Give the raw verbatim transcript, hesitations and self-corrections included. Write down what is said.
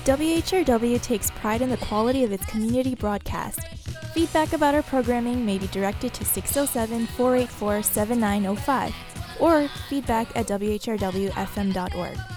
W H R W takes pride in the quality of its community broadcast. Feedback about our programming may be directed to six oh seven, four eight four, seven nine oh five or feedback at w h r w f m dot org.